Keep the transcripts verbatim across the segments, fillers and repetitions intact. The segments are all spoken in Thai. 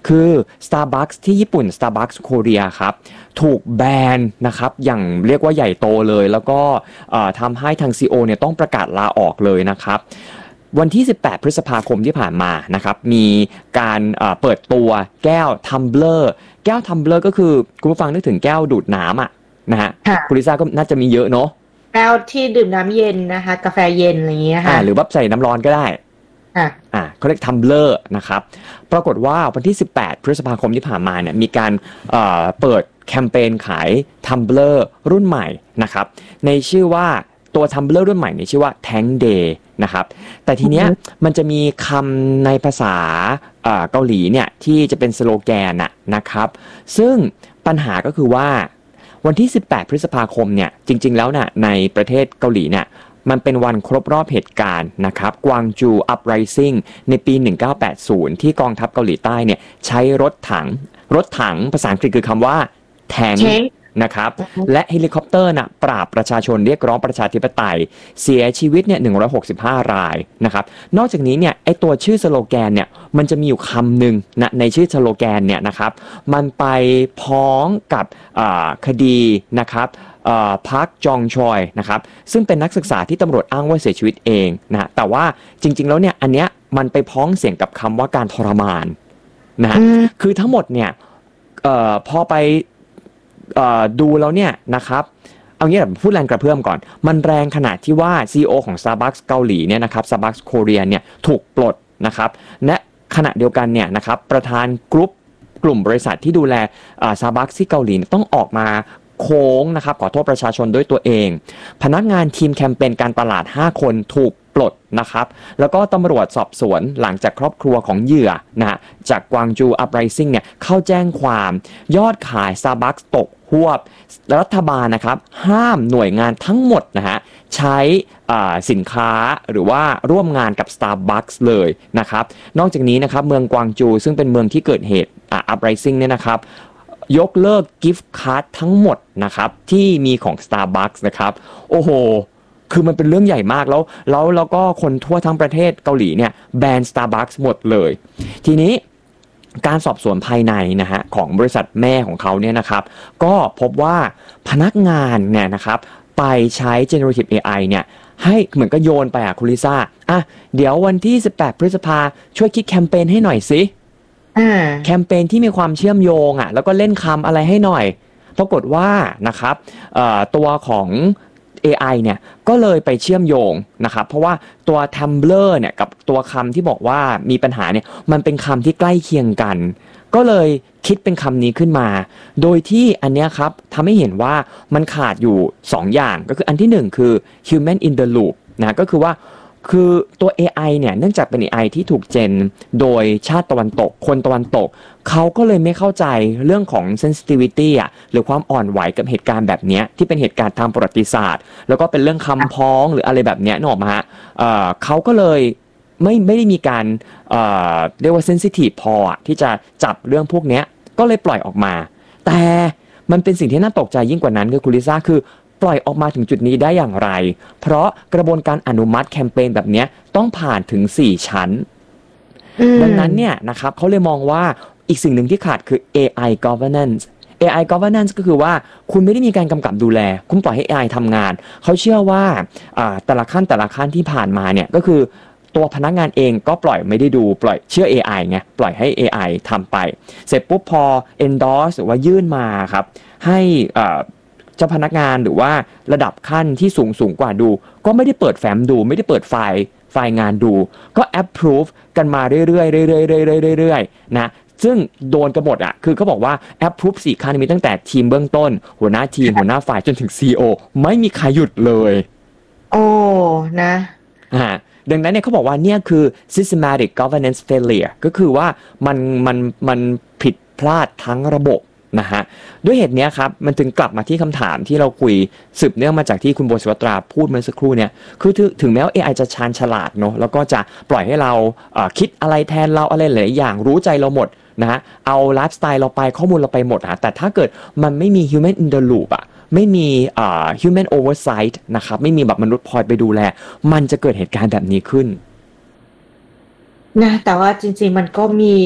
คือ Starbucks ที่ญี่ปุ่น Starbucks โคเรียครับถูกแบนนะครับอย่างเรียกว่าใหญ่โตเลยแล้วก็ทำให้ทาง ซี อี โอ เนี่ยต้องประกาศลาออกเลยนะครับวันที่สิบแปดพฤษภาคมที่ผ่านมานะครับมีการเปิดตัวแก้วทัมเบลอร์แก้วทัมเบลอร์ก็คือคุณผู้ฟังนึกถึงแก้วดูดน้ำอ่ะนะฮะคุณลิซ่าก็น่าจะมีเยอะเนาะแก้วที่ดื่มน้ำเย็นนะคะกาแฟเย็นอะไรอย่างเงี้ยค่ะหรือว่าใส่น้ำร้อนก็ได้อ่าอ่าเขาเรียกทัมเบลอร์นะครับปรากฏว่าวันที่สิบแปดพฤษภาคมที่ผ่านมาเนี่ยมีการเอ่อเปิดแคมเปญขายทัมเบลอร์รุ่นใหม่นะครับในชื่อว่าตัวทัมเบลอร์รุ่นใหม่ในชื่อว่า Tank Day นะครับแต่ทีเนี้ยมันจะมีคำในภาษาเกาหลีเนี่ยที่จะเป็นสโลแกนอะนะครับซึ่งปัญหาก็คือว่าวันที่สิบแปดพฤษภาคมเนี่ยจริงๆแล้วน่ะในประเทศเกาหลีเนี่ยมันเป็นวันครบรอบเหตุการณ์นะครับกวางจู Uprising ในปีหนึ่งเก้าแปดศูนย์ที่กองทัพเกาหลีใต้เนี่ยใช้รถถังรถถังภาษาอังกฤษคือคำว่า Tank นะครับและเฮลิคอปเตอร์น่ะปราบประชาชนเรียกร้องประชาธิปไตยเสียชีวิตเนี่ยหนึ่งร้อยหกสิบห้ารายนะครับนอกจากนี้เนี่ยไอตัวชื่อสโลแกนเนี่ยมันจะมีอยู่คำหนึ่งนะในชื่อสโลแกนเนี่ยนะครับมันไปพ้องกับคดีนะครับพักจองชอยนะครับซึ่งเป็นนักศึกษาที่ตำรวจอ้างว่าเสียชีวิตเองนะแต่ว่าจริงๆแล้วเนี่ยอันเนี้ยมันไปพ้องเสียงกับคำว่าการทรมานนะคือทั้งหมดเนี่ยพอไปดูแล้วเนี่ยนะครับเอางี้แบบพูดแรงกระเพื่อมก่อนมันแรงขนาดที่ว่า ซี อี โอ ของ Starbucks เกาหลีเนี่ยนะครับ Starbucks โคเรียเนี่ยถูกปลดนะครับและขณะเดียวกันเนี่ยนะครับประธานกรุ๊ปกลุ่มบริษัทที่ดูแล Starbucks ที่เกาหลีต้องออกมาโค้งนะครับขอโทษประชาชนด้วยตัวเองพนักงานทีมแคมเปญการตลาดห้าคนถูกปลดนะครับแล้วก็ตำรวจสอบสวนหลังจากครอบครัวของเหยื่อนะจากกวางจู Uprising เนี่ยเข้าแจ้งความยอดขาย Starbucks ตกหวบรัฐบาลนะครับห้ามหน่วยงานทั้งหมดนะฮะใช้สินค้าหรือว่าร่วมงานกับ Starbucks เลยนะครับนอกจากนี้นะครับเมืองกวางจูซึ่งเป็นเมืองที่เกิดเหตุ Uprising เนี่ยนะครับยกเลิกกิฟต์การ์ดทั้งหมดนะครับที่มีของ Starbucks นะครับโอ้โหคือมันเป็นเรื่องใหญ่มากแล้วแล้วแล้วก็คนทั่วทั้งประเทศเกาหลีเนี่ยแบน Starbucks หมดเลยทีนี้การสอบสวนภายในนะฮะของบริษัทแม่ของเขาเนี่ยนะครับก็พบว่าพนักงานเนี่ยนะครับไปใช้ generative เอ ไอ เนี่ยให้เหมือนก็โยนไปอ่ะคุณลิซ่าอ่ะเดี๋ยววันที่สิบแปดพฤษภาช่วยคิดแคมเปญให้หน่อยสิแคมเปญที่มีความเชื่อมโยงอ่ะแล้วก็เล่นคำอะไรให้หน่อยปรากฏว่านะครับตัวของ เอ ไอ เนี่ยก็เลยไปเชื่อมโยงนะครับเพราะว่าตัว Tumblr เนี่ยกับตัวคำที่บอกว่ามีปัญหาเนี่ยมันเป็นคำที่ใกล้เคียงกันก็เลยคิดเป็นคำนี้ขึ้นมาโดยที่อันเนี้ยครับทำให้เห็นว่ามันขาดอยู่สองอย่างก็คืออันที่หนึ่งคือ human in the loop นะก็คือว่าคือตัว เอ ไอ เนี่ยเนื่องจากเป็น เอ ไอ ที่ถูกเจนโดยชาติตะวันตกคนตะวันตกเขาก็เลยไม่เข้าใจเรื่องของ sensitivity อ่ะหรือความอ่อนไหวกับเหตุการณ์แบบนี้ที่เป็นเหตุการณ์ทางประวัติศาสตร์แล้วก็เป็นเรื่องคำพ้องหรืออะไรแบบนี้นึกออกมาฮะเอ่อเขาก็เลยไม่ไม่ได้มีการเอ่อเรียกว่า sensitive พอที่จะจับเรื่องพวกนี้ก็เลยปล่อยออกมาแต่มันเป็นสิ่งที่น่าตกใจยิ่งกว่านั้นคือคุณลิซ่าคือปล่อยออกมาถึงจุดนี้ได้อย่างไรเพราะกระบวนการอนุมัติแคมเปญแบบนี้ต้องผ่านถึงสี่ชั้นดังนั้นเนี่ยนะครับเขาเลยมองว่าอีกสิ่งหนึ่งที่ขาดคือ เอ ไอ governance เอ ไอ governance ก็คือว่าคุณไม่ได้มีการกำกับดูแลคุณปล่อยให้ เอ ไอ ทำงานเขาเชื่อว่าแต่ละขั้นแต่ละขั้นที่ผ่านมาเนี่ยก็คือตัวพนักงานเองก็ปล่อยไม่ได้ดูปล่อยเชื่อ เอ ไอ ไงปล่อยให้ เอ ไอ ทำไปเสร็จปุ๊บพอ endorse หรือว่ายื่นมาครับให้เจ้าพนักงานหรือว่าระดับขั้นที่สูงสูงกว่าดูก็ไม่ได้เปิดแฟ้มดูไม่ได้เปิดไฟล์ไฟล์งานดูก็ approve กันมาเรื่อยๆเรื่อยๆเรื่อยๆนะซึ่งโดนกันหมดอ่ะคือเขาบอกว่า approve สี่ขั้นมีตั้งแต่ทีมเบื้องต้นหัวหน้าทีมหัวหน้าฝ่ายจนถึง ซี อี โอ ไม่มีใครหยุดเลยโอ้นะอ่าดังนั้นเนี่ยเขาบอกว่าเนี่ยคือ systematic governance failure ก็คือว่ามันมันมันผิดพลาดทั้งระบบนะฮะด้วยเหตุนี้ครับมันจึงกลับมาที่คำถามที่เราคุยสืบเนื่องมาจากที่คุณโบศิวัตราพูดเมื่อสักครู่เนี่ยคือถึงแม้ว่า เอ ไอ จะชาญฉลาดเนาะแล้วก็จะปล่อยให้เราเอ่อคิดอะไรแทนเราอะไรหลายอย่างรู้ใจเราหมดนะฮะเอาไลฟ์สไตล์เราไปข้อมูลเราไปหมดอะแต่ถ้าเกิดมันไม่มี human in the loop อะไม่มีเอ่อ human oversight นะครับไม่มีแบบมนุษย์คอยไปดูแลมันจะเกิดเหตุการณ์แบบนี้ขึ้นนะแต่ว่าจริงๆมันก็มี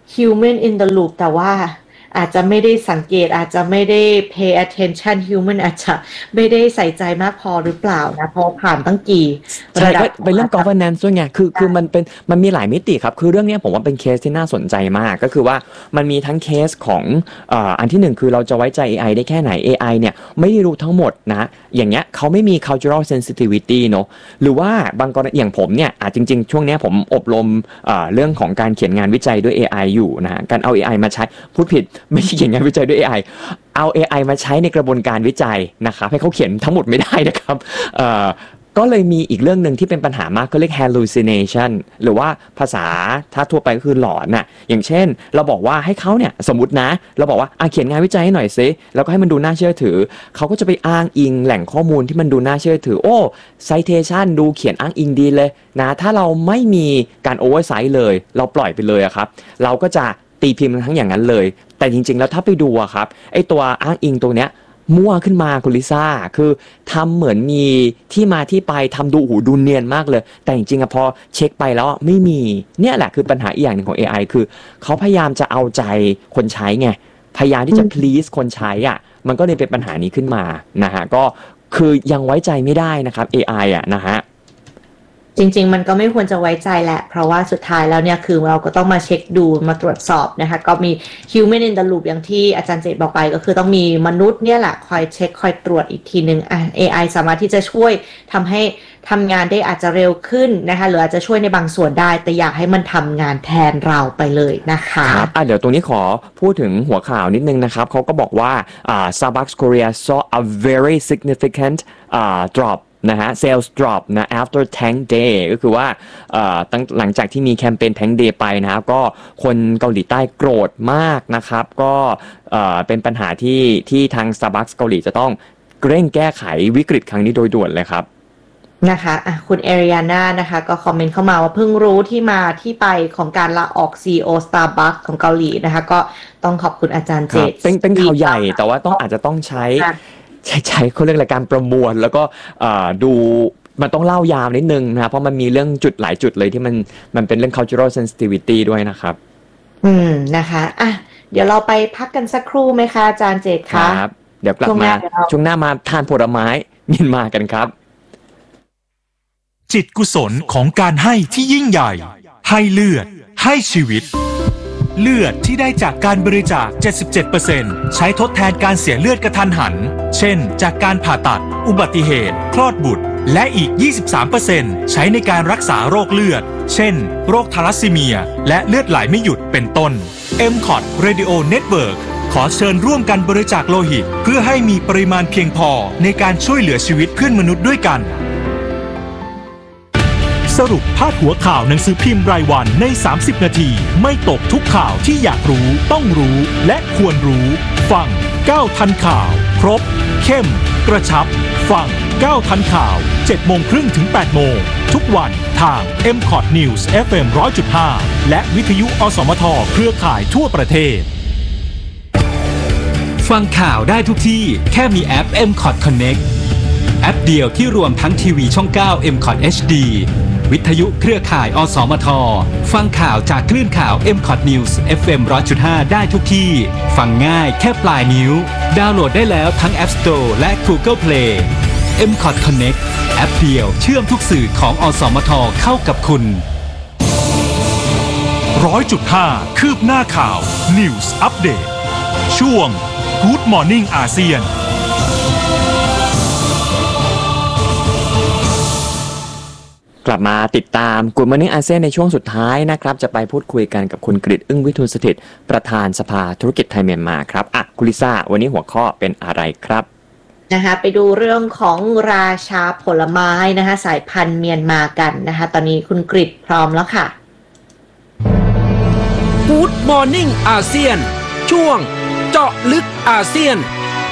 human in the loop แต่ว่าอาจจะไม่ได้สังเกตอาจจะไม่ได้ pay attention human อาจจะไม่ได้ใส่ใจมากพอหรือเปล่านะเพราะผ่านตั้งกี่ระดับเป็นเรื่อง governance ด้วยไงคือคือมันเป็นมันมีหลายมิติครับคือเรื่องนี้ผมว่าเป็นเคสที่น่าสนใจมากก็คือว่ามันมีทั้งเคสของอ่าอันที่หนึ่งคือเราจะไว้ใจ เอ ไอ ได้แค่ไหน เอ ไอ เนี่ยไม่ได้รู้ทั้งหมดนะอย่างเงี้ยเขาไม่มี cultural sensitivity เนอะหรือว่าบางกรณีอย่างผมเนี่ยอ่ะจริงๆช่วงนี้ผมอบรมอ่าเรื่องของการเขียนงานวิจัยด้วย เอ ไอ อยู่นะฮะการเอา เอ ไอ มาใช้พูดผิดไม่ใช่เขียนงานวิจัยด้วย เอ ไอ เอา เอ ไอ มาใช้ในกระบวนการวิจัยนะครับให้เขาเขียนทั้งหมดไม่ได้นะครับเอ่อก็เลยมีอีกเรื่องหนึ่งที่เป็นปัญหามากก็เรียก hallucination หรือว่าภาษาถ้าทั่วไปก็คือหลอนน่ะอย่างเช่นเราบอกว่าให้เขาเนี่ยสมมตินะเราบอกว่าอ่ะเขียนงานวิจัยให้หน่อยซิแล้วก็ให้มันดูน่าเชื่อถือเขาก็จะไปอ้างอิงแหล่งข้อมูลที่มันดูน่าเชื่อถือโอ้ citation ดูเขียนอ้างอิงดีเลยนะถ้าเราไม่มีการ oversight เลยเราปล่อยไปเลยอะครับเราก็จะตีพิมพ์ทั้งอย่างนั้นเลยแต่จริงๆแล้วถ้าไปดูอะครับไอ้ตัวอ้างอิงตัวเนี้ยมั่วขึ้นมาคุณลิซ่าคือทำเหมือนมีที่มาที่ไปทำดูหูดูเนียนมากเลยแต่จริงๆอะพอเช็คไปแล้วไม่มีเนี่ยแหละคือปัญหาอีกอย่างหนึ่งของ เอ ไอ คือเขาพยายามจะเอาใจคนใช้ไงพยายามที่จะ please คนใช้อ่ะมันก็เลยเป็นปัญหานี้ขึ้นมานะฮะก็คือยังไว้ใจไม่ได้นะครับ เอ ไอ อ่ะนะฮะจริงๆมันก็ไม่ควรจะไว้ใจแหละเพราะว่าสุดท้ายแล้วเนี่ยคือเราก็ต้องมาเช็คดูมาตรวจสอบนะคะก็มี human in the loop อย่างที่อาจารย์เจตบอกไปก็คือต้องมีมนุษย์เนี่ยแหละคอยเช็คคอยตรวจอีกทีนึงอ่ะ เอ ไอ สามารถที่จะช่วยทำให้ทำงานได้อาจจะเร็วขึ้นนะคะหรืออาจจะช่วยในบางส่วนได้แต่อยากให้มันทำงานแทนเราไปเลยนะคะครับอ่ะเดี๋ยวตรงนี้ขอพูดถึงหัวข่าวนิดนึงนะครับเขาก็บอกว่าอ่า Starbucks Korea saw a very significant อ่า dropนะฮะ sales drop นะ after Tank Day ก็คือว่าตั้งหลังจากที่มีแคมเปญ Tank Day ไปนะครับก็คนเกาหลีใต้โกรธมากนะครับก็เป็นปัญหาที่ที่ทาง Starbucks เกาหลีจะต้องเร่งแก้ไขวิกฤตครั้งนี้โดยด่วนเลยครับนะคะอ่ะคุณเอริยาน่านะคะก็คอมเมนต์เข้ามาว่าเพิ่งรู้ที่มาที่ไปของการลาออก ซี อี โอ Starbucks ของเกาหลีนะคะก็ต้องขอบคุณอาจารย์เจตเป็นเป็นข่าวใหญ่แต่ว่าต้องอาจจะต้องใช้ใช้ใช้เขาเรียกอะไรการประมวลแล้วก็ดูมันต้องเล่ายาวนิดนึงนะเพราะมันมีเรื่องจุดหลายจุดเลยที่มันมันเป็นเรื่อง cultural sensitivity ด้วยนะครับอืมนะคะอ่ะเดี๋ยวเราไปพักกันสักครู่ไหมคะอาจารย์เจตคะครับเดี๋ยวกลับมาช่วงหน้ามาทานผลไม้เมียนมากันครับจิตกุศลของการให้ที่ยิ่งใหญ่ให้เลือดให้ชีวิตเลือดที่ได้จากการบริจาค เจ็ดสิบเจ็ดเปอร์เซ็นต์ ใช้ทดแทนการเสียเลือดกระทันหันเช่นจากการผ่าตัดอุบัติเหตุคลอดบุตรและอีก ยี่สิบสามเปอร์เซ็นต์ ใช้ในการรักษาโรคเลือดเช่นโรคทาลัสซีเมียและเลือดไหลไม่หยุดเป็นต้น เอ็ม ซี โอ ที Radio Network ขอเชิญร่วมกันบริจาคโลหิตเพื่อให้มีปริมาณเพียงพอในการช่วยเหลือชีวิตเพื่อนมนุษย์ด้วยกันสรุปพาดหัวข่าวหนังสือพิมพ์รายวันในสามสิบนาทีไม่ตกทุกข่าวที่อยากรู้ต้องรู้และควรรู้ฟังก้าวทันข่าวครบเข้มกระชับฟังก้าวทันข่าว เจ็ดโมงครึ่งถึง แปดโมงทุกวันทาง เอ็ม ซี โอ ที News เอฟ เอ็ม หนึ่งร้อยจุดห้า และวิทยุอสมทเครือข่ายทั่วประเทศฟังข่าวได้ทุกที่แค่มีแอป เอ็ม ซี โอ ที Connect แอปเดียวที่รวมทั้งทีวีช่องเก้า เอ็ม ซี โอ ที เอช ดี วิทยุเครือข่ายอสมทฟังข่าวจากคลื่นข่าว เอ็ม ซี โอ ที News เอฟ เอ็ม หนึ่งร้อยจุดห้า ได้ทุกที่ฟังง่ายแค่ปลายนิ้วดาวน์โหลดได้แล้วทั้ง App Store และ Google Play เอ็ม ซี โอ ที Connect แอปเดียวเชื่อมทุกสื่อของอสมทเข้ากับคุณหนึ่งร้อยจุดห้า คืบหน้าข่าว News Update ช่วง Good Morning อาเซียนกลับมาติดตาม Good Morning อาเซียนในช่วงสุดท้ายนะครับจะไปพูดคุยกันกับคุณกฤษ อึ้งวิทูลสถิตย์ประธานสภาธุรกิจไทยเมียนมาครับอ่ะคุณลิซ่าวันนี้หัวข้อเป็นอะไรครับนะคะไปดูเรื่องของราชาผลไม้นะคะสายพันธุ์เมียนมากันนะคะตอนนี้คุณกฤษพร้อมแล้วค่ะ Good Morning อาเซียนช่วงเจาะลึกอาเซียน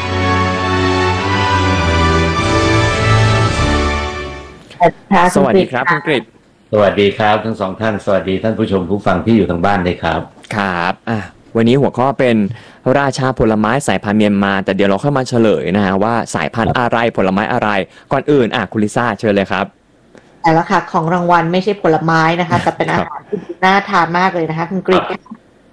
สวัสดีครับคุณกฤษสวัสดีครับทั้งสองท่านสวัสดีท่านผู้ชมผู้ฟังที่อยู่ทางบ้านด้วยครับครับอ่ะวันนี้หัวข้อเป็นราชาผลไม้สายพันธุ์เมียนมาแต่เดี๋ยวเราค่อยมาเฉลยนะฮะว่าสายพันธุ์อะไรผลไม้อะไรก่อนอื่นอ่ะคุณลิซ่าเชิญเลยครับแต่ละค่ะของรางวัลไม่ใช่ผลไม้นะคะแต่เป็นอาหารที่น่าทานมากเลยนะคะคุณกฤษ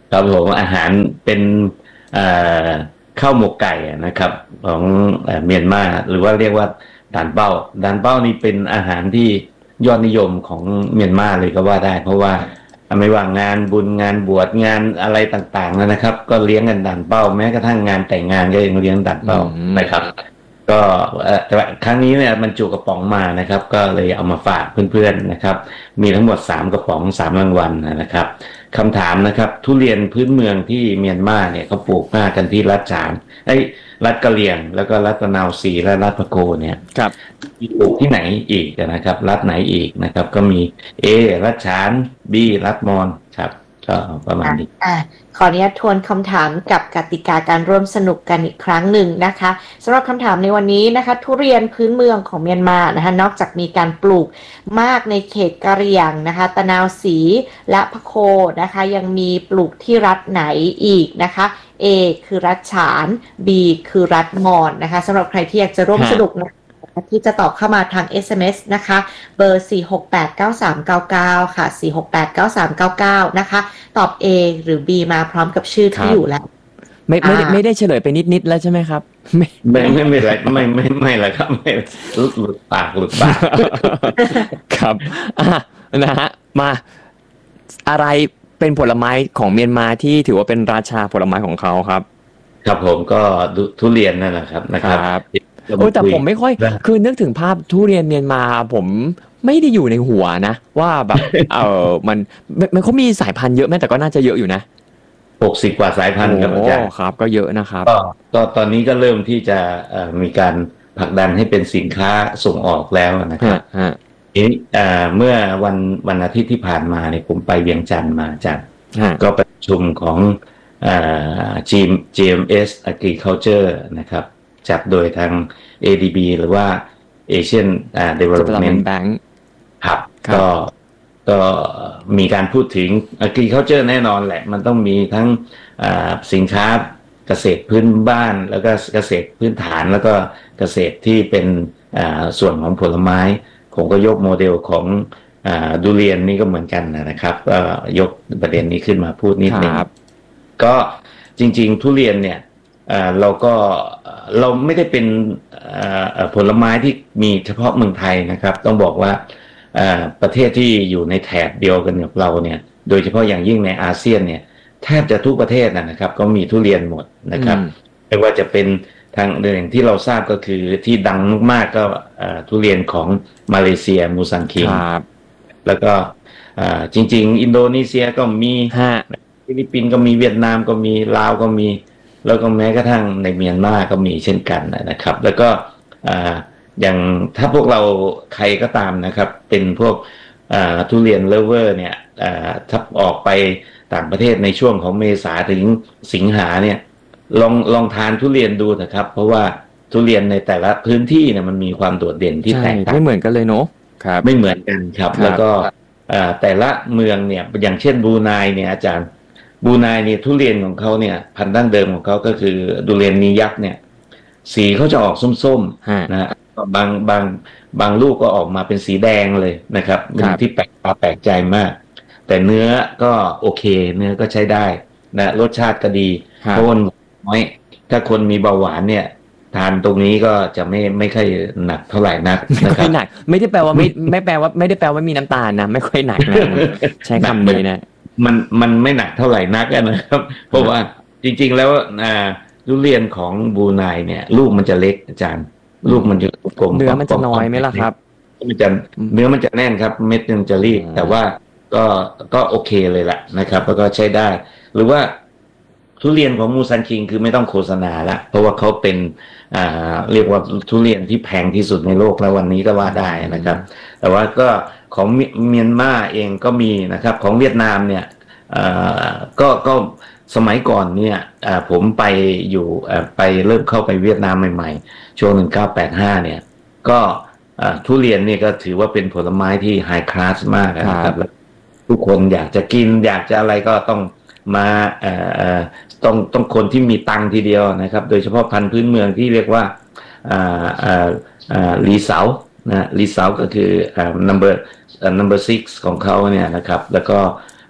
ครับผมอาหารเป็นข้าวหมกไก่นะครับของเมียนมาหรือว่าเรียกว่าด่านเป้าด่านเป้านี่เป็นอาหารที่ยอดนิยมของเมียนมาเลยก็ว่าได้เพราะว่าไม่ว่างานบุญงานบวชงานอะไรต่างๆนะครับก็เลี้ยงกันด่านเป้าแม้กระทั่งงานแต่งงานก็ยังเลี้ยงด่านเป้านะครับก็แต่ครั้งนี้เนี่ยมันจุกระป๋องมานะครับก็เลยเอามาฝากเพื่อนๆนะครับมีทั้งหมดสามกระป๋องสามรางวัลนะครับคำถามนะครับทุเรียนพื้นเมืองที่เมียนมาเนี่ยเขาปลูกมากกันที่รัฐฉานไอ้รัฐกะเหรี่ยงแล้วก็รัฐนาวซีและรัฐพะโกเนี่ยครับมีปลูกที่ไหนอีกนะครับรัฐไหนอีกนะครับก็มี A รัฐฉาน B รัฐมอญครับก็ประมาณนี้อ่าขออนุญาตทวนคำถามกับกติกาการร่วมสนุกกันอีกครั้งหนึ่งนะคะสำหรับคำถามในวันนี้นะคะทุเรียนพื้นเมืองของเมียนมานะคะนอกจากมีการปลูกมากในเขตกะเหรี่ยงนะคะตะนาวศรีและพะโคนะคะยังมีปลูกที่รัฐไหนอีกนะคะ A คือรัฐฉาน B คือรัฐมอญนะคะสำหรับใครที่อยากจะร่วมสนุกนะที่จะตอบเข้ามาทาง เอส เอ็ม เอส นะคะเบอร์สี่ หก แปด เก้า สาม เก้า เก้าค่ะสี่ หก แปด เก้า สาม เก้า เก้านะคะตอบ A หรือ B มาพร้อมกับชื่อที่อยู่แล้วไม่ไม่ไม่ได้เฉลยไปนิดๆแล้วใช่ไหมครับไม่ไม่ไม่ไม่ไม่ไม่ไม่ไม่ละครับไม่หลุดหลุดปากหลุดปากครับอ่ะนะฮะมาอะไรเป็นผลไม้ของเมียนมาที่ถือว่าเป็นราชาผลไม้ของเขาครับครับผมก็ทุเรียนนั่นแหละครับนะครับโอ้แต่ผมไม่ค่อยคือนึกถึงภาพทุเรียนเมียนมาผมไม่ได้อยู่ในหัวนะว่าแบบเออมันมันเขามีสายพันธุ์เยอะแม้แต่ก็น่าจะเยอะอยู่นะหกสิบกว่าสายพันธุ์ครับอาจารย์ครับก็เยอะนะครับก็ก็ตอนนี้ก็เริ่มที่จะมีการผลักดันให้เป็นสินค้าส่งออกแล้วนะครับเมื่อวันวันอาทิตย์ที่ผ่านมาเนี่ยผมไปเวียงจันทร์มาจากก็ประชุมของจี จี เอ็ม เอส Agriculture นะครับจัดโดยทาง เอ ดี บี หรือว่า Asian Development Bank ครับก็ก็มีการพูดถึง Agriculture แน่นอนแหละมันต้องมีทั้งสินค้าเกษตรพื้นบ้านแล้วก็เกษตรพื้นฐานแล้วก็เกษตรที่เป็นส่วนของผลไม้ผมก็ยกโมเดลของดุเรียนนี่ก็เหมือนกันนะครับก็ยกประเด็นนี้ขึ้นมาพูดนิดนึงก็จริงๆทุเรียนเนี่ยเราก็เราไม่ได้เป็นผลไม้ที่มีเฉพาะเมืองไทยนะครับต้องบอกว่าประเทศที่อยู่ในแถบเดียวกันกับเราเนี่ยโดยเฉพาะอย่างยิ่งในอาเซียนเนี่ยแทบจะทุกประเทศนะครับก็มีทุเรียนหมดนะครับไม่ว่าจะเป็นทางเรื่องที่เราทราบก็คือที่ดังมากๆก็ทุเรียนของมาเลเซียมูซังคิงแล้วก็จริงๆอินโดนีเซียก็มีฟิลิปปินส์ก็มีเวียดนามก็มีลาวก็มีแล้วก็แม้กระทั่งในเมียนมาก็มีเช่นกันนะครับแล้วก็อย่างถ้าพวกเราใครก็ตามนะครับเป็นพวกทุเรียนเลเวอร์เนี่ยถ้าออกไปต่างประเทศในช่วงของเมษาถึงสิงหาเนี่ยลองลองทานทุเรียนดูนะครับเพราะว่าทุเรียนในแต่ละพื้นที่เนี่ยมันมีความโดดเด่นที่แตกต่างไม่เหมือนกันเลยเนาะครับไม่เหมือนกันครับแล้วก็แต่ละเมืองเนี่ยอย่างเช่นบรูไนเนี่ยอาจารย์บรูไนเนี่ยทุเรียนของเขาเนี่ยพันธุ์ดั้งเดิมของเขาก็คือทุเรียนนียักษ์เนี่ยสีเขาจะออกส้มๆนะบางบางบางลูกก็ออกมาเป็นสีแดงเลยนะครับเป็นที่แปลกตาแปลกใจมากแต่เนื้อก็โอเคเนื้อก็ใช้ได้นะรสชาติก็ดีเพราะว่าน้อยถ้าคนมีเบาหวานเนี่ยทานตรงนี้ก็จะไม่ไม่ค่อยหนักเท่าไหร่นักไม่ค่อยหนักไม่ได้แปลว่าไม่ไม่แปลว่าไม่ได้แปลว่ามีน้ำตาลนะไม่ค่อยหนักนะใช้คำนี้นะมันมันไม่หนักเท่าไหร่นักนะครับเพราะว่าจริงๆแล้วอ่าทุเรียนของบรูไนเนี่ยลูกมันจะเล็กอาจารย์ลูกมันจะกลมเนื้อมันจะน้อยไหมล่ะครับมันจะเนื้อมันจะแน่นครับเม็ดนึงจะรีบแต่ว่าก็ก็โอเคเลยล่ะนะครับแล้วก็ใช้ได้หรือว่าทุเรียนของมูซันคิงคือไม่ต้องโฆษณาละเพราะว่าเขาเป็นอ่าเรียกว่าทุเรียนที่แพงที่สุดในโลกแล้ววันนี้ก็ว่าได้นะครับแต่ว่าก็ของเมียนมาเองก็มีนะครับของเวียดนามเนี่ยอ่าก็ก็สมัยก่อนเนี่ยผมไปอยู่ไปเริ่มเข้าไปเวียดนามใหม่ๆช่วงหนึ่งเก้าแปดห้าเนี่ยก็ทุเรียนนี่ก็ถือว่าเป็นผลไม้ที่ไฮคลาสมากนะครับทุกคนอยากจะกินอยากจะอะไรก็ต้องมาเอ่อต้องต้องคนที่มีตังค์ทีเดียวนะครับโดยเฉพาะพันธุ์พื้นเมืองที่เรียกว่าอ่าอ่าอ่าลีเสานะลีเสาก็คืออ่า number number six ของเขาเนี่ยนะครับแล้วก็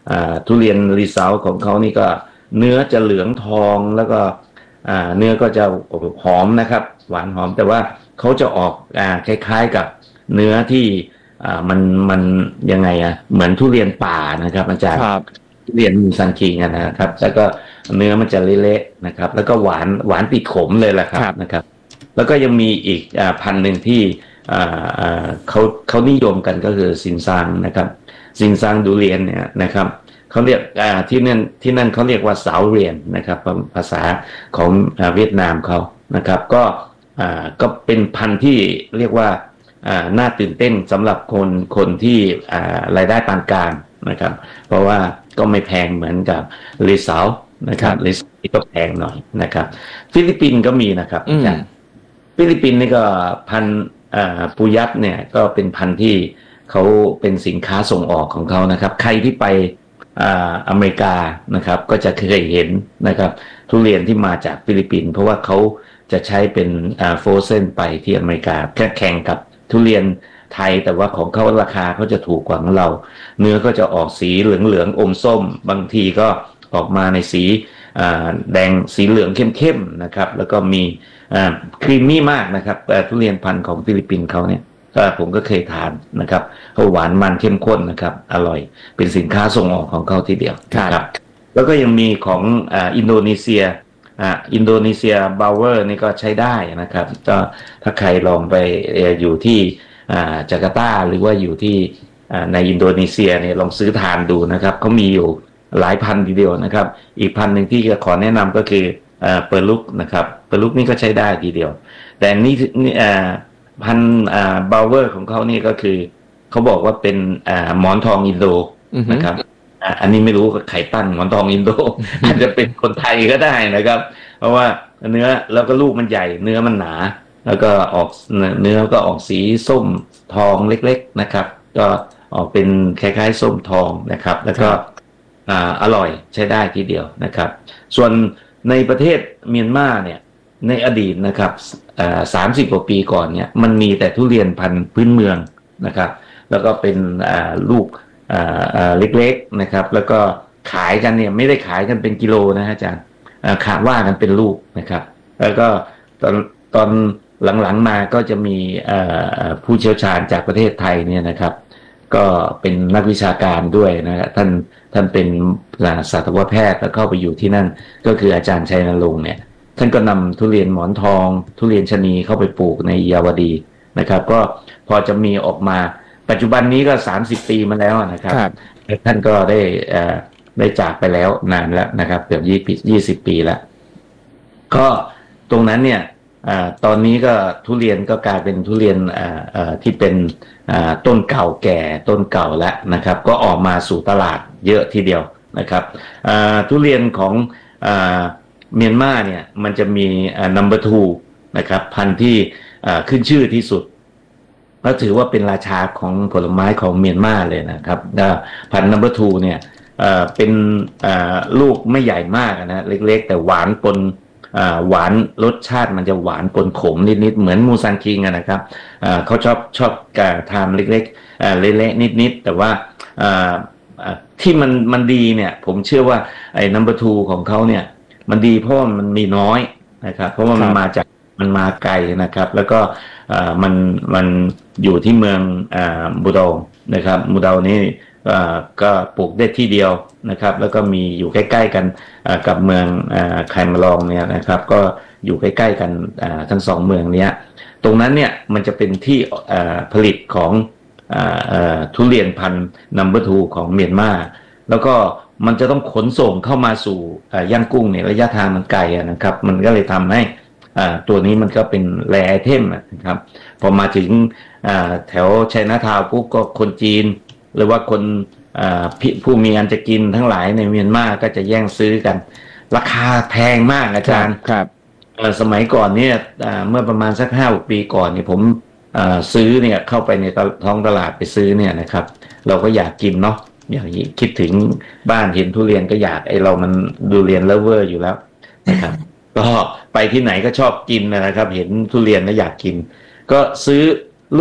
ทุเรียนรีเซาของเขานี่ก็เนื้อจะเหลืองทองแล้วก็เนื้อก็จะหอมนะครับหวานหอมแต่ว่าเขาจะออกคล้ายๆกับเนื้อที่มันมันยังไงอะเหมือนทุเรียนป่านะครับอาจารย์ทุเรียนมูซันคิงนะครับแล้วก็เนื้อมันจะเละๆนะครับแล้วก็หวานหวานติดขมเลยแหละครับนะครับแล้วก็ยังมีอีกพันธุ์หนึ่งที่เขาเขานิยมกันก็คือซินซังนะครับซินซังดูเรียนเนี่ยนะครับเขาเรียกที่นั่นที่นั่นเขาเรียกว่าสาวเรียนนะครับภาษาของเวียดนามเขานะครับก็ก็เป็นพันธุ์ที่เรียกว่าน่าตื่นเต้นสำหรับคนคนที่รายได้ปานกลางนะครับเพราะว่าก็ไม่แพงเหมือนกับรีเซานะครับรีเซาก็แพงหน่อยนะครับฟิลิปปินส์ก็มีนะครับฟิลิปปินส์นี่ก็พันธุ์ปูยับเนี่ยก็เป็นพันธุ์ที่เขาเป็นสินค้าส่งออกของเขานะครับใครที่ไปอเมริกานะครับก็จะเคยเห็นนะครับทุเรียนที่มาจากฟิลิปปินส์เพราะว่าเขาจะใช้เป็นโฟรเซนไปที่อเมริกาแค่แข่งกับทุเรียนไทยแต่ว่าของเขาราคาเขาจะถูกกว่าของเราเนื้อก็จะออกสีเหลืองๆอมส้มบางทีก็ออกมาในสีแดงสีเหลืองเข้มๆนะครับแล้วก็มีครีมมี่มากนะครับทุเรียนพันธุ์ของฟิลิปปินส์เขาเนี่ยผมก็เคยทานนะครับเขาหวานมันเข้มข้นนะครับอร่อยเป็นสินค้าส่งออกของเขาทีเดียวนะครับแล้วก็ยังมีของอินโดนีเซียอินโดนีเซียบาวเวอร์นี่ก็ใช้ได้นะครับก็ถ้าใครลองไปอยู่ที่จาการ์ตาหรือว่าอยู่ที่ในอินโดนีเซียเนี่ยลองซื้อทานดูนะครับเขามีอยู่หลายพันทีเดียวนะครับอีกพันหนึ่งที่จะขอแนะนำก็คือเปอร์ลุกนะครับเปอร์ลุกนี่ก็ใช้ได้ทีเดียวแต่นี่พันบาวเวอร์ของเขานี่ก็คือเขาบอกว่าเป็นหมอนทองอินโดนะครับอันนี้ไม่รู้ใครตั้งหมอนทองอินโด อาจจะเป็นคนไทยก็ได้นะครับเพราะว่าเนื้อแล้วก็ลูกมันใหญ่เนื้อมันหนาแล้วก็ออกเนื้อก็ออกสีส้มทองเล็กๆนะครับก็ออกเป็นคล้ายๆส้มทองนะครับแล้วก็อร่อยใช้ได้ทีเดียวนะครับส่วนในประเทศเมียนมาเนี่ยในอดีตนะครับสามสิบกว่าปีก่อนเนี่ยมันมีแต่ทุเรียนพันธุ์พื้นเมืองนะครับแล้วก็เป็นลูกเล็กๆนะครับแล้วก็ขายกันเนี่ยไม่ได้ขายกันเป็นกิโลนะฮะอาจารย์ขาดว่ากันเป็นลูกนะครับแล้วก็ตอนตอนหลังๆมาก็จะมีผู้เชี่ยวชาญจากประเทศไทยเนี่ยนะครับก็เป็นนักวิชาการด้วยนะท่านท่านเป็นสัตวแพทย์แล้วเข้าไปอยู่ที่นั่นก็คืออาจารย์ชัยนรงค์เนี่ยท่านก็นำทุเรียนหมอนทองทุเรียนชะนีเข้าไปปลูกในยาวดีนะครับก็พอจะมีออกมาปัจจุบันนี้ก็สามสิบปีมาแล้วนะครับท่านก็ได้ได้จากไปแล้วนานแล้วนะครับเกือบยี่สิบปีแล้วก็ตรงนั้นเนี่ยตอนนี้ก็ทุเรียนก็กลายเป็นทุเรียนที่เป็นต้นเก่าแก่ต้นเก่าแล้วนะครับก็ออกมาสู่ตลาดเยอะทีเดียวนะครับทุเรียนของเมียนมาเนี่ยมันจะมี number two นะครับพันธุ์ที่ขึ้นชื่อที่สุดแล้วถือว่าเป็นราชาของผลไม้ของเมียนมาเลยนะครับพันธุ์ number two เนี่ยเป็นลูกไม่ใหญ่มากนะเล็กๆแต่หวานปนหวานรสชาติมันจะหวานปนขมนิดๆเหมือนมูซันคิงนะครับเขาชอบชอบทานเล็กๆเละๆนิดๆแต่ว่าที่มันมันดีเนี่ยผมเชื่อว่าไอ้ number two ของเขาเนี่ยมันดีเพราะว่ามันมีน้อยนะครับเพราะว่ามันมาจากมันมาไกลนะครับแล้วก็มันมันอยู่ที่เมืองบูดองนะครับบูดองนี่ก็ปลูกได้ที่เดียวนะครับแล้วก็มีอยู่ใกล้ๆกันกับเมืองไคมาลองเนี่ยนะครับก็อยู่ใกล้ๆกันทั้งสองเมืองนี้ตรงนั้นเนี่ยมันจะเป็นที่ผลิตของทุเรียนพันธุ์นัมเบอร์ทูของเมียนมาแล้วก็มันจะต้องขนส่งเข้ามาสู่ย่างกุ้งเนี่ยระยะทางมันไกลนะครับมันก็เลยทำให้ตัวนี้มันก็เป็นแรร์ไอเทมนะครับพอมาถึงแถวไชน่าทาวน์ปุ๊บก็คนจีนหรือว่าคนผู้มีอันจะกินทั้งหลายในเมียนมาก็จะแย่งซื้อกันราคาแพงมากอาจารย์ครับสมัยก่อนเนี่ยเมื่อประมาณสักห้าหกปีก่อนเนี่ยผมซื้อเนี่ยเข้าไปในท้องตลาดไปซื้อเนี่ยนะครับเราก็อยากกินเนาะอย่างนี้คิดถึงบ้านเห็นทุเรียนก็อยากไอเรามันดูเรียนเลเวอร์อยู่แล้วนะครับก็ไปที่ไหนก็ชอบกินนะครับเห็นทุเรียนแล้วอยากกินก็ซื้อลูก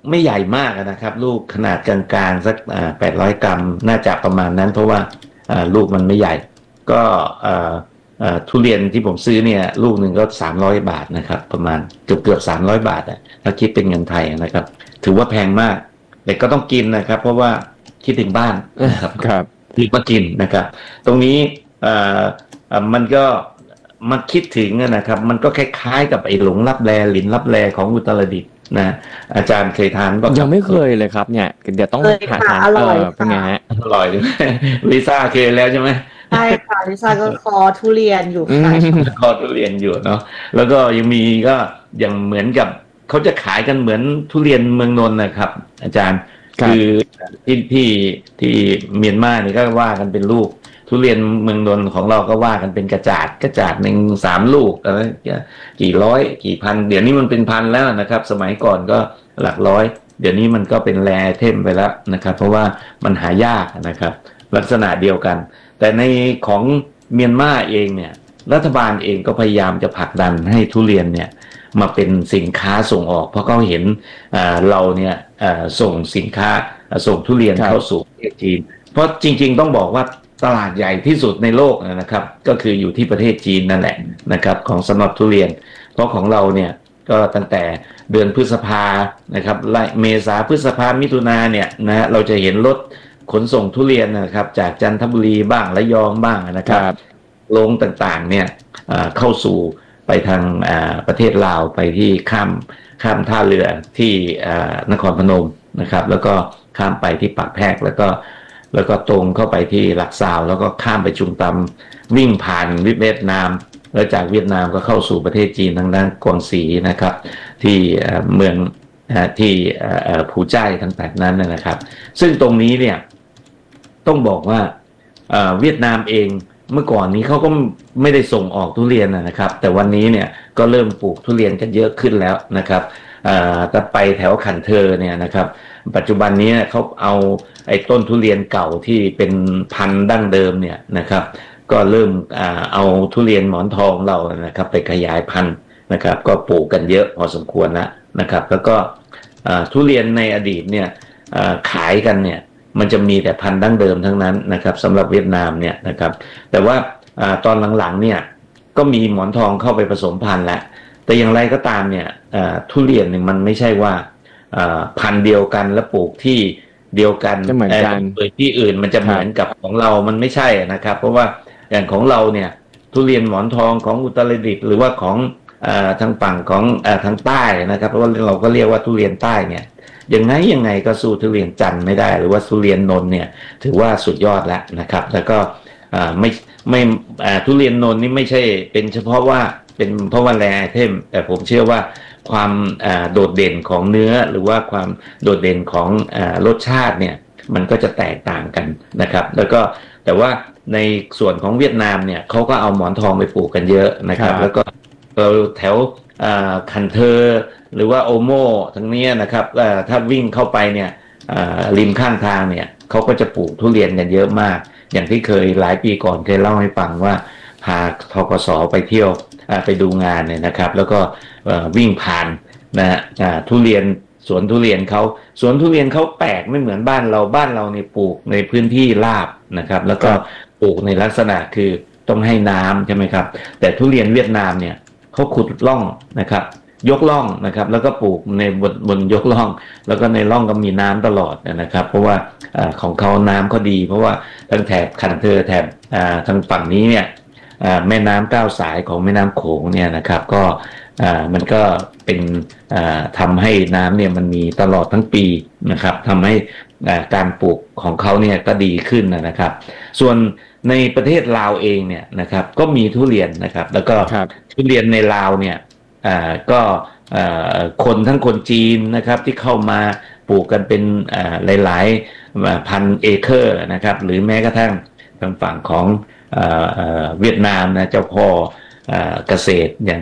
ไม่ใหญ่มากนะครับลูกขนาดกลางๆสักแปดร้อยกรัมน่าจะประมาณนั้นเพราะว่าลูกมันไม่ใหญ่ก็ทุเรียนที่ผมซื้อเนี่ยลูกหนึ่งก็สามร้อยบาทนะครับประมาณเกือบเกือบสามร้อยบาทอ่ะถ้าคิดเป็นเงินไทยนะครับถือว่าแพงมากแต่ก็ต้องกินนะครับเพราะว่าคิดถึงบ้านนะครับครับรีบมากินนะครับตรงนี้มันก็มาคิดถึงนะครับมันก็คล้ายๆกับไอ้หลงลับแลหลินลับแลของอุตรดิตถ์นะอาจารย์เคยทานก็ยังไม่เคยเลยครับเนี่ยเดี๋ยวต้องหาทานเออเป็นไงฮะอร่อยด้วยลิซ่าเคยแล้วใช่ไหมใช่ค่ะลิซ่าก็คอทุเรียนอยู่ค่ะคอทุเรียนอยู่เนาะแล้วก็ยังมีก็อย่างเหมือนกับเขาจะขายกันเหมือนทุเรียนเมืองนนท์นะครับอาจารย์คือที่ที่ที่เมียนมานี่ก็ว่ากันเป็นลูกทุเรียนเมืองนนท์ของเราก็ว่ากันเป็นกระจาดกระจาดหนึ่งสามลูกอะไรกี่ร้อยกี่พันเดี๋ยวนี้มันเป็นพันแล้วนะครับสมัยก่อนก็หลักร้อยเดี๋ยวนี้มันก็เป็นแรเทมไปแล้วนะครับเพราะว่ามันหายากนะครับลักษณะเดียวกันแต่ในของเมียนมาเองเนี่ยรัฐบาลเองก็พยายามจะผลักดันให้ทุเรียนเนี่ยมาเป็นสินค้าส่งออกเพราะเขาเห็นเราเนี่ยส่งสินค้าส่งทุเรียนเข้าสู่ประเทศจีนเพราะจริงๆต้องบอกว่าตลาดใหญ่ที่สุดในโลกนะครับก็คืออยู่ที่ประเทศจีนนั่นแหละนะครับของสำหรับทุเรียนเพราะของเราเนี่ยก็ตั้งแต่เดือนพฤษภานะครับไล่เมษาพฤษภามิถุนาเนี่ยนะเราจะเห็นรถขนส่งทุเรียนนะครับจากจันทบุรีบ้างระยองบ้างนะครับลงต่างๆเนี่ยเข้าสู่ไปทางประเทศลาวไปที่ข้ามข้ามท่าเรือที่นครพนมนะครับแล้วก็ข้ามไปที่ปากแพรกแล้วก็แล้วก็ตรงเข้าไปที่หลักซาวแล้วก็ข้ามไปชุมตำวิ่งผ่านเวียดนามแล้วจากเวียดนามก็เข้าสู่ประเทศจีนทางด้านกวางซีนะครับที่เมืองที่ผู่ใจายต่างๆนั้นนะครับซึ่งตรงนี้เนี่ยต้องบอกว่าเวียดนามเองเมื่อก่อนนี้เขาก็ไม่ได้ส่งออกทุเรียนนะครับแต่วันนี้เนี่ยก็เริ่มปลูกทุเรียนกันเยอะขึ้นแล้วนะครับแต่ไปแถวขันเทอเนี่ยนะครับปัจจุบันนี้เขาเอาไอ้ต้นทุเรียนเก่าที่เป็นพันธุ์ดั้งเดิมเนี่ยนะครับก็เริ่มเอาทุเรียนหมอนทองเรานะครับไปขยายพันธุ์นะครับก็ปลูกกันเยอะพอสมควรแล้วนะครับแล้วก็ทุเรียนในอดีตเนี่ยขายกันเนี่ยมันจะมีแต่พันธุ์ดั้งเดิมทั้งนั้นนะครับสำหรับเวียดนามเนี่ยนะครับแต่ว่าตอนหลังๆเนี่ยก็มีหมอนทองเข้าไปผสมพันธุ์แล้วแต่อย่างไรก็ตามเนี่ยทุเรียนเนี่ยมันไม่ใช่ว่าพันธุ์เดียวกันและปลูกที่เดียวกันเหมือนกันโดยที่อื่นมันจะเหมือนกับของเรามันไม่ใช่นะครับเพราะว่าอย่างของเราเนี่ยทุเรียนหมอนทองของอุตรดิตถ์หรือว่าของทางฝั่งของทางใต้นะครับเพราะว่าเราก็เรียกว่าทุเรียนใต้เนี่ยยังไงยังไงก็สู้ทุเรียนจันทร์ไม่ได้หรือว่าทุเรียนนนท์เนี่ยถือว่าสุดยอดแล้วนะครับแล้วก็ไม่ไม่ทุเรียนนนท์นี่ไม่ใช่เป็นเฉพาะว่าเป็นเพราะว่าแรไอเทมแต่ผมเชื่อว่าความโดดเด่นของเนื้อหรือว่าความโดดเด่นของรสชาติเนี่ยมันก็จะแตกต่างกันนะครับแล้วก็แต่ว่าในส่วนของเวียดนามเนี่ยเขาก็เอาหมอนทองไปปลูกกันเยอะนะครับแล้วก็เราแถวคันเทอร์หรือว่าโอโมทั้งนี้นะครับถ้าวิ่งเข้าไปเนี่ยริมข้างทางเนี่ยเขาก็จะปลูกทุเรียนกันเยอะมากอย่างที่เคยหลายปีก่อนเคยเล่าให้ฟังว่าพาทกสไปเที่ยวไปดูงานเนี่ยนะครับแล้วก็วิ่งผ่านนะทุเรียนสวนทุเรียนเขาสวนทุเรียนเขาแปลกไม่เหมือนบ้านเราบ้านเราเนี่ยปลูกในพื้นที่ราบนะครับแล้วก็ปลูกในลักษณะคือต้องให้น้ำใช่ไหมครับแต่ทุเรียนเวียดนามเนี่ยเขาขุดร่องนะครับยกร่องนะครับแล้วก็ปลูกในบนบนยกร่องแล้วก็ในร่องก็มีน้ำตลอดนะครับเพราะว่าของเขาน้ำเขาดีเพราะว่าทั้งแถบคันเทอร์แถบทางฝั่งนี้เนี่ยแม่น้ำเก้าสายของแม่น้ำโขงเนี่ยนะครับก็มันก็เป็นทำให้น้ำเนี่ยมันมีตลอดทั้งปีนะครับทำให้การปลูกของเขาเนี่ยก็ดีขึ้นนะครับส่วนในประเทศลาวเองเนี่ยนะครับก็มีทุเรียนนะครับแล้วก็ทุเรียนในลาวเนี่ยก็คนทั้งคนจีนนะครับที่เข้ามาปลูกกันเป็นหลายๆพันเอเคอร์นะครับหรือแม้กระทั่งทางฝั่งของเวียดนามนะเจ้าพ่อเกษตรอย่าง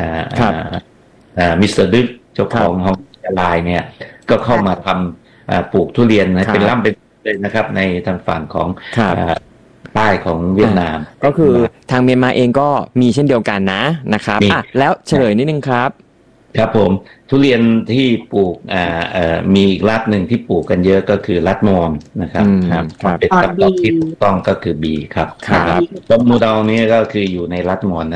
มิสเตอร์ดึกเจ้าของของลายเนี่ยก็เข้ามาทำปลูกทุเรียนนะเป็นล่ำเป็นเลยนะครับในทางฝั่งของใต้ของเวียดนามก็คือทางเมียนมาเองก็มีเช่นเดียวกันนะนะครับอ่ะแล้วเฉลยนิดนึงครับครับผมทุเรียนที่ปลูกอ่าเอ่อมีอีกรัฐหนึ่งที่ปลูกกันเยอะก็คือรัฐมอญนะครับครับเป็นคำตอบที่ถูกต้องก็คือบีครับครับต้นมูดองนี้ก็คืออยู่ในรัฐมอญ